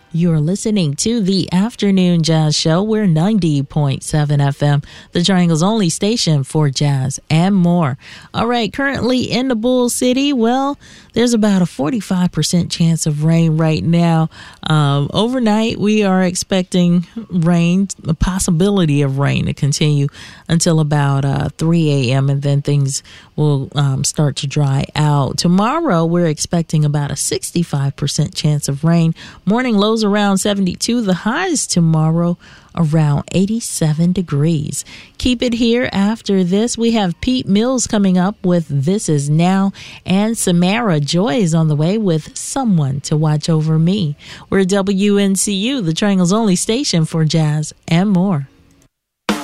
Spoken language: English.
You're listening to the Afternoon Jazz Show. We're 90.7 FM, the Triangle's only station for jazz and more. All right, currently in the Bull City, well, there's about a 45% chance of rain right now. Overnight, we are expecting rain, a possibility of rain to continue until about 3 a.m. and then things will start to dry out. Tomorrow, we're expecting about a 65% chance of rain. Morning lows around 72. The highs tomorrow around 87 degrees. Keep it here. After this, we have Pete Mills coming up with This Is Now, and Samara Joy is on the way with Someone to Watch Over Me. We're WNCU, the Triangle's only station for jazz and more.